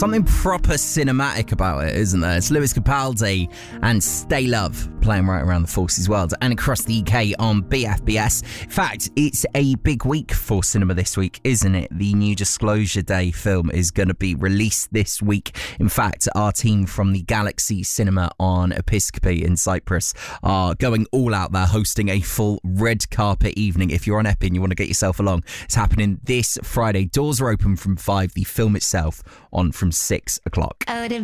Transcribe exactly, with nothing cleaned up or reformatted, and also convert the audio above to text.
Something proper cinematic about it, isn't there? It's Lewis Capaldi and Stay Love playing right around the Forces World and across the U K on B F B S. In fact, it's a big week for cinema this week, isn't it? The new Disclosure Day film is going to be released this week. In fact, our team from the Galaxy Cinema on Episcopi in Cyprus are going all out there, hosting a full red carpet evening. If you're on Epping, you want to get yourself along. It's happening this Friday. Doors are open from five. The film itself on from six o'clock.